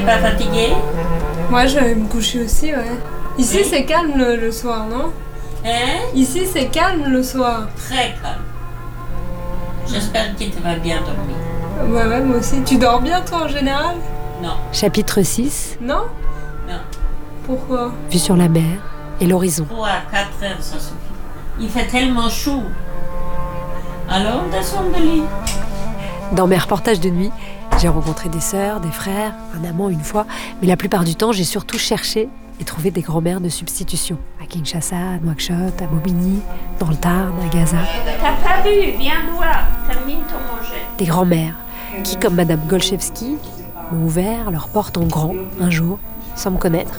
pas fatiguée? Moi, je vais me coucher aussi, ouais. Ici, oui. C'est calme le soir, non? Hein? Ici, c'est calme le soir. Très calme. J'espère que tu vas bien dormir. Ouais, moi aussi. Tu dors bien, toi, en général? Non. Chapitre 6. Non? Non. Pourquoi? Vue sur la mer et l'horizon. 3 à 4 heures, ça suffit. Il fait tellement chaud. Alors, descends de lit. Dans mes reportages de nuit, j'ai rencontré des sœurs, des frères, un amant une fois, mais la plupart du temps, j'ai surtout cherché et trouvé des grand-mères de substitution. À Kinshasa, à Nouakchott, à Bobigny, dans le Tarn, à Gaza. T'as pas vu, viens voir, termine ton manger. Des grand-mères qui, comme Madame Golchevski, m'ont ouvert leurs portes en grand un jour, sans me connaître.